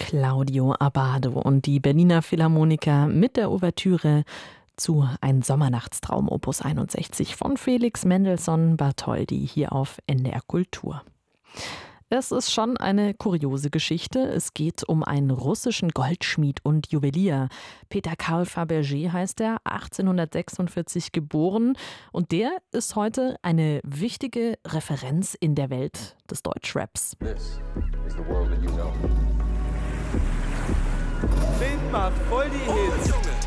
Claudio Abbado und die Berliner Philharmoniker mit der Ouvertüre zu Ein Sommernachtstraum Opus 61 von Felix Mendelssohn Bartholdy hier auf NDR Kultur. Es ist schon eine kuriose Geschichte. Es geht um einen russischen Goldschmied und Juwelier. Peter Karl Fabergé heißt er, 1846 geboren. Und der ist heute eine wichtige Referenz in der Welt des Deutschraps. This is the world that you know. Wind macht voll die Hits.